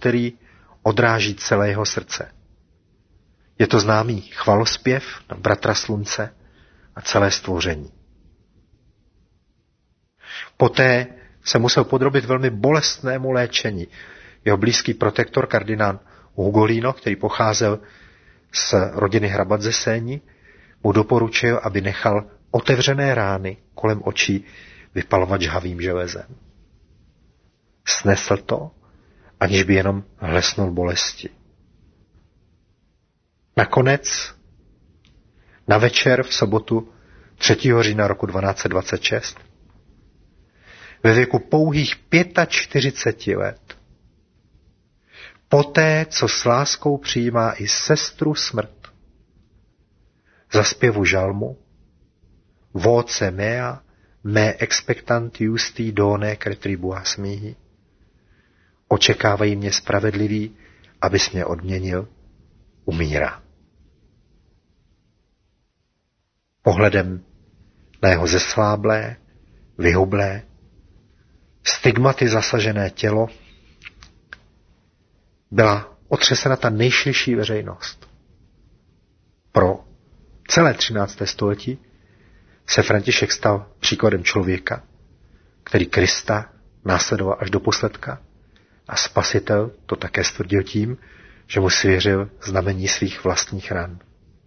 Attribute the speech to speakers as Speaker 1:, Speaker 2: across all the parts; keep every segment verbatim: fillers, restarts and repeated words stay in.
Speaker 1: který odráží celé jeho srdce. Je to známý chvalospěv na bratra slunce a celé stvoření. Poté se musel podrobit velmi bolestnému léčení. Jeho blízký protektor, kardinál Ugolino, který pocházel z rodiny Hrabat ze Séni, mu doporučil, aby nechal otevřené rány kolem očí vypalovat žhavým železem. Snesl to, aniž by jenom hlesnul bolesti. Nakonec, na večer v sobotu třetího října roku dvanáct set dvacet šest, ve věku pouhých čtyřiceti pěti let, poté, co s láskou přijímá i sestru smrt, za zpěvu žalmu Voce mea, me expectantiusti done retribuas mihi, očekávají mě spravedlivý, abys mě odměnil, umírá. Pohledem na jeho zesláblé, vyhublé, stigmaty zasažené tělo byla otřesena ta nejširší veřejnost. Pro celé třinácté století se František stal příkladem člověka, který Krista následoval až do posledka a Spasitel to také stvrdil tím, že mu svěřil znamení svých vlastních ran.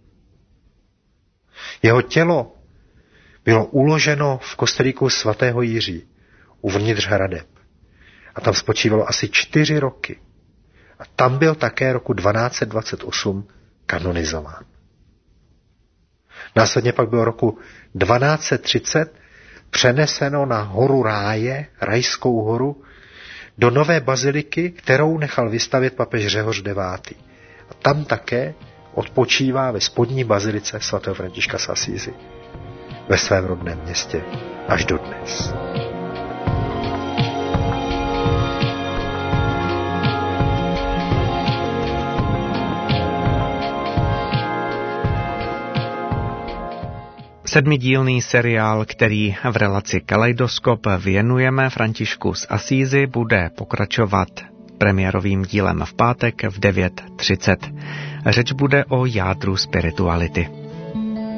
Speaker 1: Jeho tělo bylo uloženo v kostelíku svatého Jiří uvnitř hradeb a tam spočívalo asi čtyři roky. A tam byl také roku dvanáct set dvacet osm kanonizován. Následně pak bylo roku dvanáct set třicet přeneseno na horu Ráje, Rajskou horu, do nové baziliky, kterou nechal vystavět papež Řehoř devátý. A tam také odpočívá ve spodní bazilice svatého Františka z Asízy ve svém rodném městě až dodnes.
Speaker 2: Sedmidílný seriál, který v relaci Kaleidoskop věnujeme Františku z Asízy, bude pokračovat premiérovým dílem v pátek v devět třicet. Řeč bude o jádru spirituality.